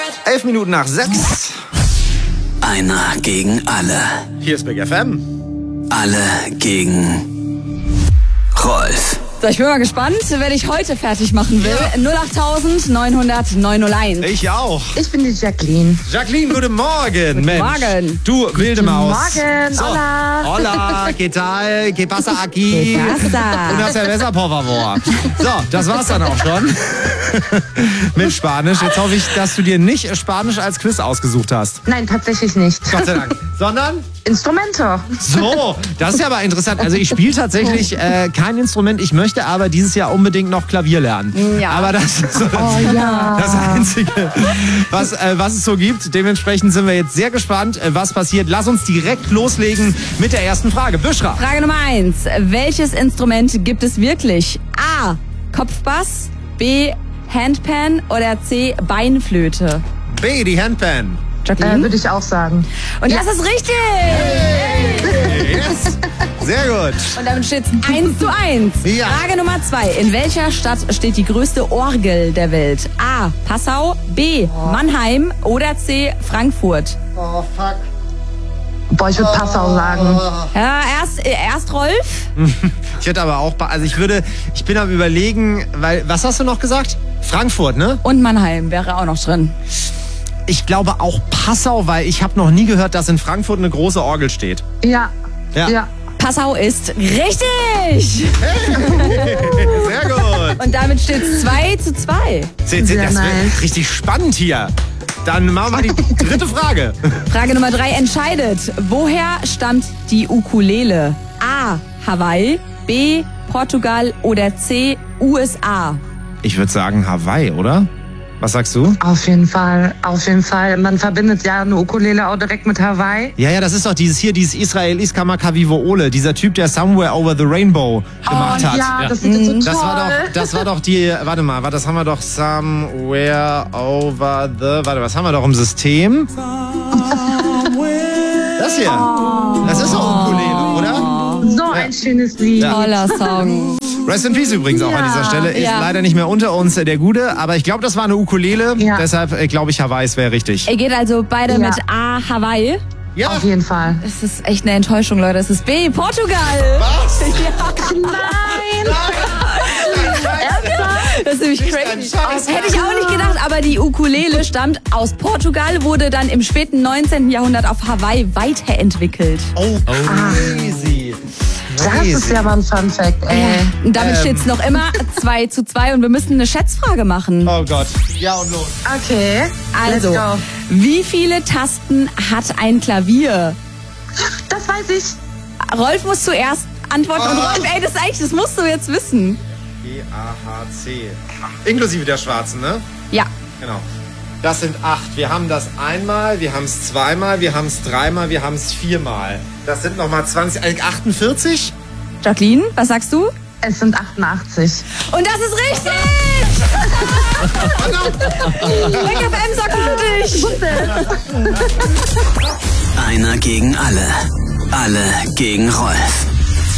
11 Minuten nach 6. Einer gegen alle. Hier ist Big FM. Alle gegen Rolf. So, ich bin mal gespannt, wer dich heute fertig machen will. 08000 900 901. Ich auch. Ich bin die Jacqueline. Jacqueline, guten Morgen. Mensch. Morgen. Du wilde Maus. Morgen, So. hola. Hola, ¿qué tal? ¿Qué pasa aquí? ¿Qué pasa? Una cerveza, por favor. So, das war's dann auch schon. Mit Spanisch. Jetzt hoffe ich, dass du dir nicht Spanisch als Quiz ausgesucht hast. Nein, tatsächlich nicht. Gott sei Dank. Sondern? Instrumente. So, das ist ja aber interessant. Also ich spiele tatsächlich kein Instrument. Ich möchte aber dieses Jahr unbedingt noch Klavier lernen. Ja. Aber das ist so ja. das Einzige, was es so gibt. Dementsprechend sind wir jetzt sehr gespannt, was passiert. Lass uns direkt loslegen mit der ersten Frage. Büschra. Frage Nummer 1. Welches Instrument gibt es wirklich? A. Kopfbass, B. Handpan oder C. Beinflöte? B, die Handpan. Jacqueline? Würde ich auch sagen. Und das ist richtig! Yes. Sehr gut. Und damit steht es 1:1. Ja. Frage Nummer 2. In welcher Stadt steht die größte Orgel der Welt? A. Passau, B. Mannheim oder C. Frankfurt? Oh, fuck. Boah, ich würde Passau sagen. Ja, erst Rolf. Ich hätte aber auch, also ich bin am Überlegen, weil, was hast du noch gesagt? Frankfurt, ne? Und Mannheim wäre auch noch drin. Ich glaube auch Passau, weil ich habe noch nie gehört, dass in Frankfurt eine große Orgel steht. Ja. Ja. Ja. Passau ist richtig! Sehr gut. Und damit steht es 2:2. Seht, Sehr das nice. wird richtig spannend hier. Dann machen wir die dritte Frage. Frage Nummer 3 entscheidet. Woher stammt die Ukulele? A. Hawaii, B. Portugal oder C. USA? Ich würde sagen Hawaii, oder? Was sagst du? Auf jeden Fall. Auf jeden Fall. Man verbindet ja eine Ukulele auch direkt mit Hawaii. Ja, das ist doch dieses Israel Iskamakavivo Ole, dieser Typ, der Somewhere Over the Rainbow gemacht hat. Ja, das sieht so toll. Das war doch die, warte mal, das haben wir doch Somewhere Over the, was haben wir doch im System? Das hier. Das ist doch Ukulele, oder? So ein schönes Lied. Ja. Toller Song. Rest in Peace übrigens auch an dieser Stelle. Ist Ja. leider nicht mehr unter uns, der Gute. Aber ich glaube, das war eine Ukulele. Ja. Deshalb glaube ich, Hawaii wäre richtig. Ihr geht also beide Ja. mit A. Hawaii. Ja. Auf jeden Fall. Das ist echt eine Enttäuschung, Leute. Es ist B. Portugal. Was? Nein! Das ist nämlich Nicht crazy. dein Scheiß. Das hätte ich auch nicht gedacht, aber die Ukulele stammt aus Portugal, wurde dann im späten 19. Jahrhundert auf Hawaii weiterentwickelt. Oh, crazy. Das ist ja mal ein Fun Fact, ey. Und damit steht es noch immer 2:2 und wir müssen eine Schätzfrage machen. Oh Gott. Ja und los. Okay, Also, let's go. wie viele Tasten hat ein Klavier? Das weiß ich. Rolf muss zuerst antworten und Rolf, ey, das musst du jetzt wissen. G-A-H-C. Inklusive der schwarzen, ne? Ja. Genau. Das sind 8. Wir haben das einmal, wir haben es zweimal, wir haben es dreimal, wir haben es viermal. Das sind nochmal 20, 48? Jacqueline, was sagst du? Es sind 88. Und das ist richtig! Big FM sagt für dich! Einer gegen alle. Alle gegen Rolf.